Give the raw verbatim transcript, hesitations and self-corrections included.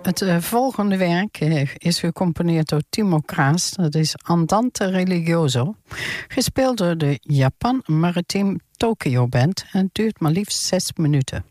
Het uh, volgende werk uh, is gecomponeerd door Timo Kraas. Dat is Andante Religioso. Gespeeld door de Japan Maritime Tokyo Band. En het duurt maar liefst zes minuten.